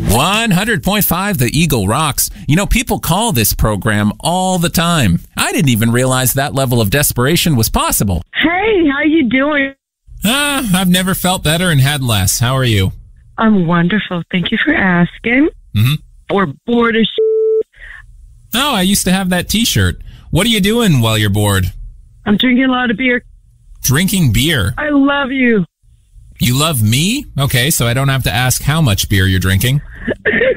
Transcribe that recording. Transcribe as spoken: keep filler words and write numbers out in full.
one hundred point five The Eagle rocks. You know, people call this program all the time. I didn't even realize that level of desperation was possible. Hey, how you doing? Ah, I've never felt better and had less. How are you? I'm wonderful. Thank you for asking. Mm-hmm. We're bored as shit. Oh, I used to have that T-shirt. What are you doing while you're bored? I'm drinking a lot of beer. Drinking beer? I love you. You love me? Okay, so I don't have to ask how much beer you're drinking.